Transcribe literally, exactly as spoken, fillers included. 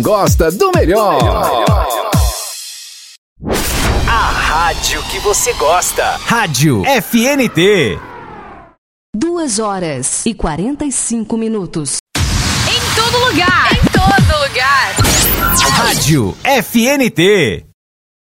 Gosta do melhor. A rádio que você gosta. Rádio F N T. Duas horas e quarenta e cinco minutos. Em todo lugar. Em todo lugar. Rádio F N T.